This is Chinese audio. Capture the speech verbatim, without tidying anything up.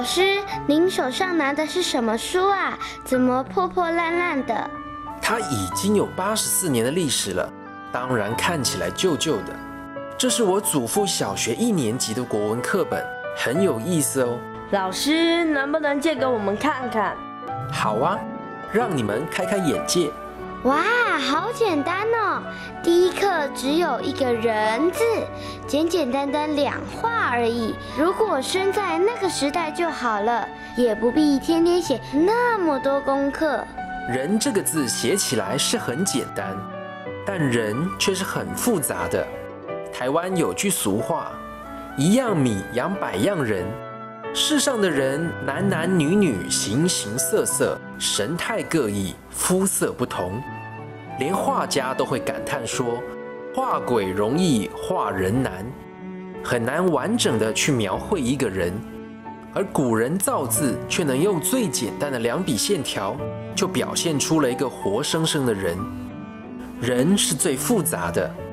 老师，您手上拿的是什么书啊？怎么破破烂烂的？ 它已经有八十四年的历史了，当然看起来旧旧的。这是我祖父小学一年级的国文课本，很有意思哦。 老师，能不能借给我们看看？ 好啊，让你们开开眼界。 哇，好简单哦！第一课只有一个人字，简简单单两画而已。如果生在那个时代就好了，也不必天天写那么多功课。 人这个字写起来是很简单，但人却是很复杂的。台湾有句俗话，一样米养百样人。世上的人男男女女，形形色色，神态各异，肤色不同。连画家都会感叹说，画鬼容易画人难，很难完整的去描绘一个人。而古人造字却能用最简单的两笔线条，就表现出了一个活生生的人。人是最复杂的，